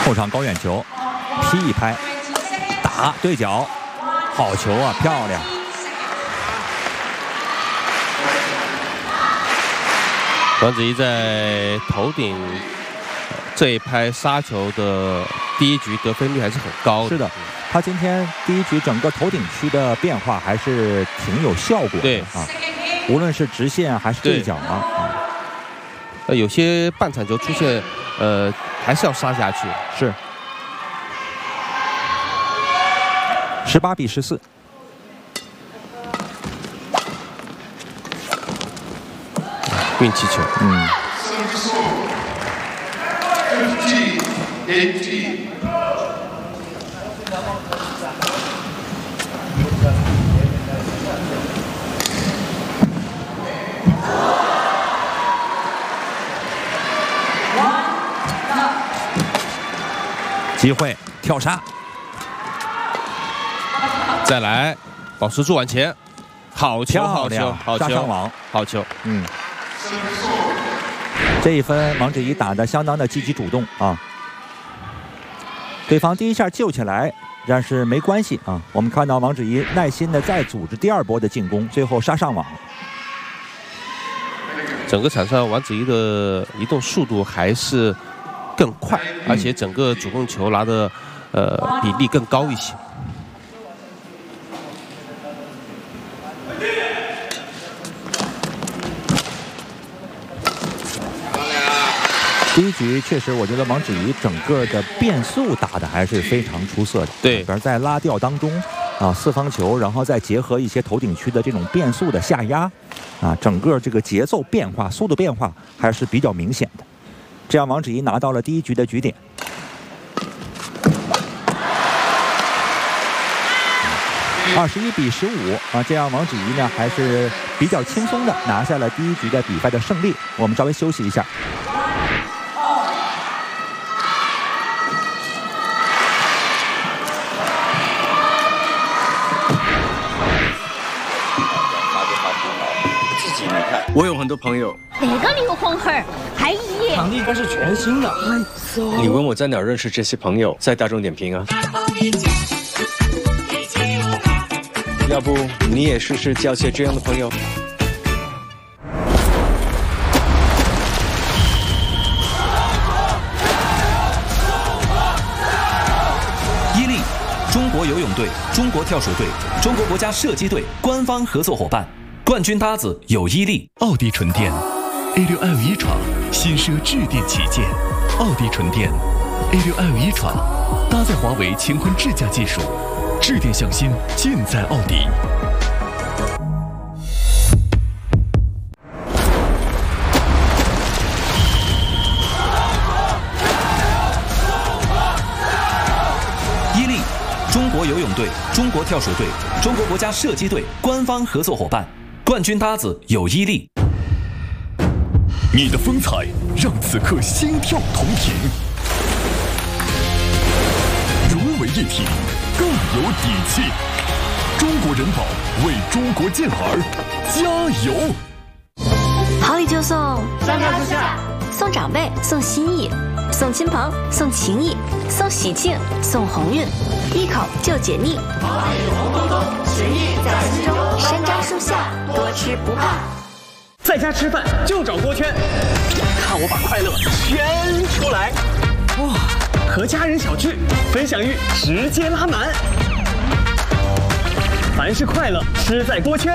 后场高远球，劈一拍，打对角，好球啊，漂亮！ 王子怡在头顶这一拍杀球的第一局得分率还是很高的。 是的，他今天第一局整个头顶区的变化还是挺有效果的。 对啊，无论是直线还是对角啊， 有些半场球出现，还是要杀下去。 是18比14。 运气球， 机会跳杀， 再来，保持住往前，好球，好球， 漂亮， 好球， 杀上网， 好球， 这一分王芷怡打得相当的积极主动啊，对方第一下救起来，但是没关系啊。我们看到王芷怡耐心的再组织第二波的进攻，最后杀上网。 整个场上王芷怡的移动速度还是更快，而且整个主控球拿的比例更高一些。 第一局确实，我觉得王芷怡整个的变速打得还是非常出色的。 对， 而在拉吊当中啊，四方球，然后再结合一些头顶区的这种变速的下压啊，整个这个节奏变化、速度变化还是比较明显的。这样，王芷怡拿到了第一局的局点。21比15啊，这样王芷怡呢还是比较轻松的拿下了第一局的比赛的胜利。我们稍微休息一下。 我有很多朋友， 哪个离婚儿？还一场地应该是全新的。你问我在哪儿认识这些朋友？在大众点评啊。要不你也试试交些这样的朋友？ 伊利，中国游泳队、中国跳水队、中国国家射击队官方合作伙伴。冠军搭子有伊利， 奥迪纯电 A6L1 闯，新奢智电旗舰，奥迪纯电 A6L1 闯，搭载华为乾坤智驾技术，智电向新尽在奥迪。 伊利，中国游泳队、中国跳水队、中国国家射击队官方合作伙伴。冠军搭子有伊利， 你的风采让此刻心跳同频，融为一体，更有底气。中国人保为中国健儿加油！ 好礼就送， 上上下下， 送长辈，送心意，送亲朋，送情谊，送喜庆，送鸿运，一口就解腻。 好礼红彤彤，情谊在心中。 山楂树下，多吃不胖。 在家吃饭就找锅圈，看我把快乐圈出来。哇，和家人小聚，分享欲直接拉满。凡是快乐，吃在锅圈。